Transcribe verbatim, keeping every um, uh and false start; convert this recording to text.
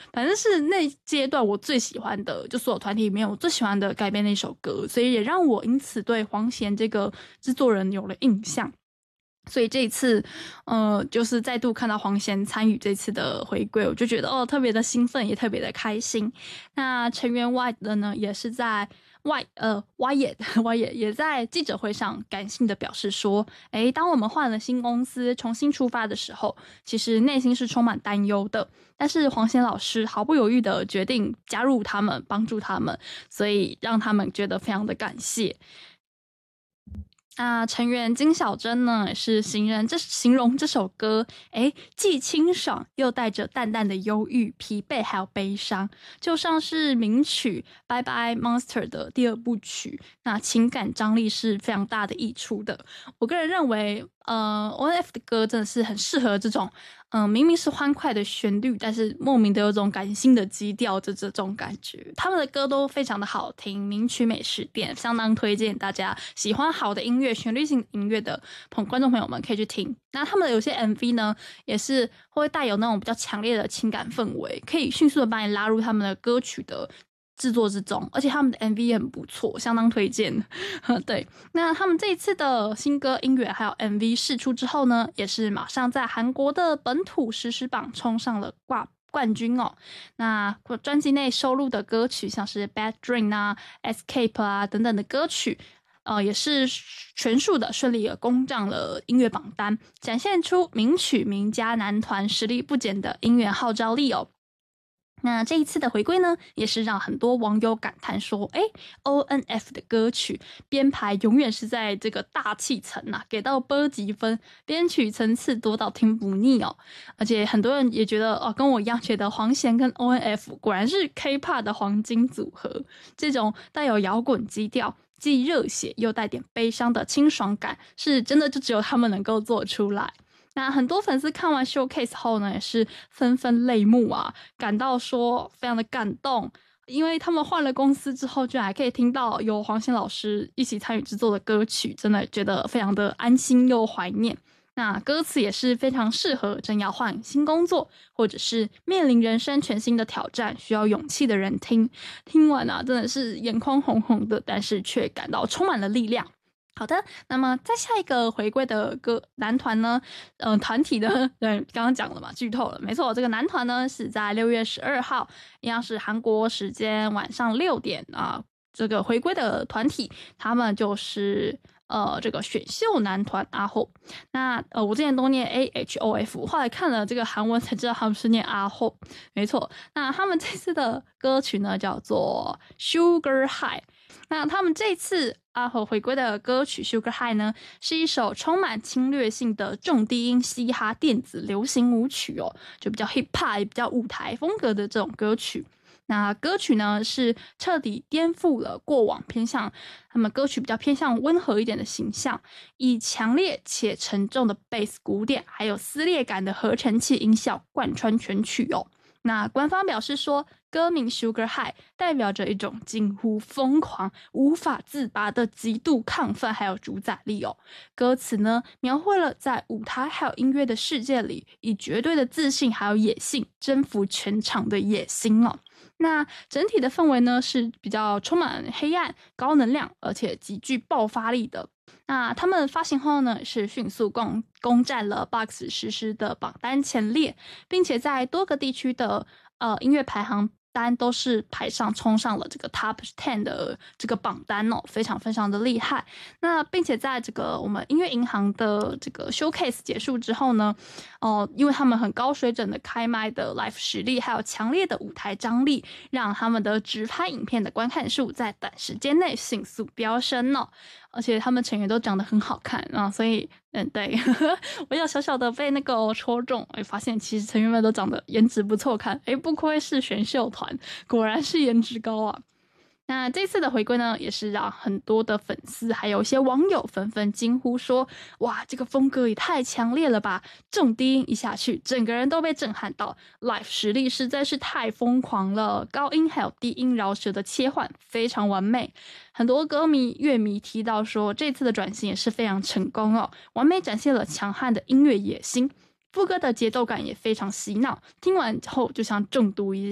反正是那阶段我最喜欢的，就所有团体里面我最喜欢的改编的一首歌，所以也让我因此对黄贤这个制作人有了印象。所以这一次呃，就是再度看到黄贤参与这次的回归，我就觉得哦，特别的兴奋，也特别的开心。那成员 White 的呢，也是在 White 呃 Wyatt Wyatt 也在记者会上感性的表示说，诶，当我们换了新公司重新出发的时候，其实内心是充满担忧的，但是黄贤老师毫不犹豫的决定加入他们，帮助他们，所以让他们觉得非常的感谢。那成员金小珍呢，也是形容这形容这首歌，诶，既清爽又带着淡淡的忧郁、疲惫还有悲伤，就像是名曲《Bye Bye Monster》的第二部曲，那情感张力是非常大的溢出的。我个人认为，呃 ，O N F 的歌真的是很适合这种，嗯、呃，明明是欢快的旋律，但是莫名的有种感性的基调的这种感觉。他们的歌都非常的好听，名曲美食店相当推荐大家喜欢好的音乐、旋律性音乐的朋观众朋友们可以去听。那他们的有些 M V 呢，也是会带有那种比较强烈的情感氛围，可以迅速的把你拉入他们的歌曲的制作之中，而且他们的 M V 也很不错，相当推荐。对，那他们这一次的新歌音乐还有 M V 释出之后呢，也是马上在韩国的本土实时榜冲上了挂冠军哦。那专辑内收录的歌曲像是 Bad Dream 啊、Escape 啊等等的歌曲，呃，也是全数的顺利的攻上了音乐榜单，展现出名曲名家男团实力不减的音乐号召力哦。那这一次的回归呢，也是让很多网友感叹说，诶 O N F 的歌曲编排永远是在这个大气层啊，给到波级分，编曲层次多到听不腻哦。而且很多人也觉得，哦，跟我一样觉得黄贤跟 O N F 果然是 K-pop 的黄金组合，这种带有摇滚基调，既热血又带点悲伤的清爽感，是真的就只有他们能够做出来。那很多粉丝看完 showcase 后呢，也是纷纷泪目啊，感到说非常的感动，因为他们换了公司之后，居然还可以听到有黄贤老师一起参与制作的歌曲，真的觉得非常的安心又怀念。那歌词也是非常适合正要换新工作，或者是面临人生全新的挑战，需要勇气的人听。听完啊，真的是眼眶红红的，但是却感到充满了力量。好的，那么再下一个回归的歌男团呢，嗯、呃，团体呢，对，刚刚讲了嘛，剧透了，没错，这个男团呢是在六月十二号，一样是韩国时间晚上六点啊、呃，这个回归的团体，他们就是呃这个选秀男团阿后。那呃我之前都念 A H O F， 后来看了这个韩文才知道他们是念阿后，没错。那他们这次的歌曲呢叫做 Sugar High。那他们这次阿后回归的歌曲 Sugar High 呢，是一首充满侵略性的重低音嘻哈电子流行舞曲哦，就比较 hip hop 比较舞台风格的这种歌曲。那歌曲呢是彻底颠覆了过往偏向他们歌曲比较偏向温和一点的形象，以强烈且沉重的贝斯鼓点还有撕裂感的合成器音效贯穿全曲哦。那官方表示说，歌名 Sugar High 代表着一种近乎疯狂、无法自拔的极度亢奋还有主宰力哦。歌词呢，描绘了在舞台还有音乐的世界里，以绝对的自信还有野性征服全场的野心哦。那整体的氛围呢，是比较充满黑暗、高能量，而且极具爆发力的。那他们发行后呢，是迅速攻攻占了 Box 实时的榜单前列，并且在多个地区的呃音乐排行单都是排上冲上了这个 Top 十 的这个榜单哦，非常非常的厉害。那并且在这个我们音乐银行的这个 showcase 结束之后呢，哦、呃，因为他们很高水准的开麦的 live 实力，还有强烈的舞台张力，让他们的直拍影片的观看数在短时间内迅速飙升哦。而且他们成员都长得很好看啊，所以嗯，对我有小小的被那个戳中，哎，发现其实成员们都长得颜值不错看，哎，不愧是选秀团，果然是颜值高啊。那这次的回归呢，也是让很多的粉丝还有一些网友纷纷惊呼说，哇，这个风格也太强烈了吧，重低音一下去，整个人都被震撼到， live 实力实在是太疯狂了，高音还有低音饶舌的切换非常完美。很多歌迷乐迷提到说，这次的转型也是非常成功哦，完美展现了强悍的音乐野心，副歌的节奏感也非常洗脑，听完后就像中毒一样。